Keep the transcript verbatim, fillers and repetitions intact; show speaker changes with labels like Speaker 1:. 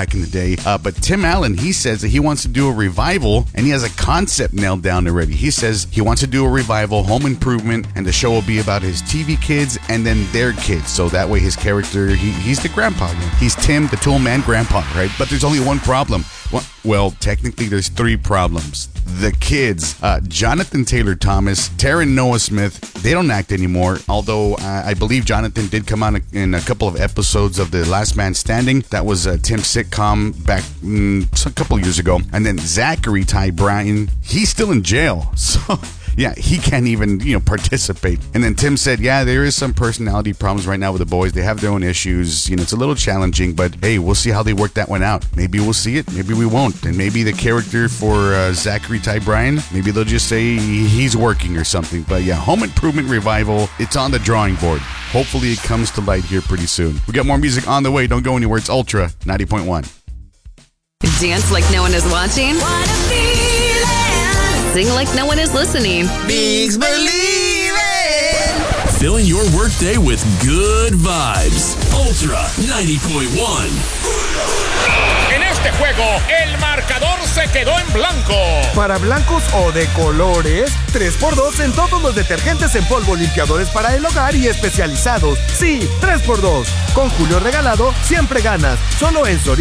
Speaker 1: back in the day. Uh, but Tim Allen, he says that he wants to do a revival, and he has a concept nailed down already. He says he wants to do a revival, Home Improvement, and the show will be about his T V kids and then their kids. So that way his character, he, he's the grandpa. He's Tim, the Toolman grandpa, right? But there's only one problem. Well, well, technically there's three problems. The kids, uh, Jonathan Taylor Thomas, Taryn Noah Smith, they don't act anymore. Although uh, I believe Jonathan did come on in a couple of episodes of The Last Man Standing. That was uh, Tim's sitcom back mm, a couple years ago. And then Zachary Ty Bryan, he's still in jail. So... yeah, he can't even, you know, participate. And then Tim said, yeah, there is some personality problems right now with the boys. They have their own issues. You know, it's a little challenging, but hey, we'll see how they work that one out. Maybe we'll see it. Maybe we won't. And maybe the character for uh, Zachary Ty Bryan, maybe they'll just say he's working or something. But yeah, Home Improvement Revival, it's on the drawing board. Hopefully it comes to light here pretty soon. We got more music on the way. Don't go anywhere. It's Ultra ninety point one.
Speaker 2: Dance like no one is watching.
Speaker 3: What a feeling.
Speaker 2: Sing like no one is listening.
Speaker 3: Bigs believe it.
Speaker 4: Filling your workday with good vibes. Ultra ninety point one.
Speaker 5: En este juego, el marcador se quedó en blanco.
Speaker 6: Para blancos o de colores, tres por dos en todos los detergentes en polvo, limpiadores para el hogar y especializados. Sí, tres por dos. Con Julio Regalado, siempre ganas. Solo en Soriana.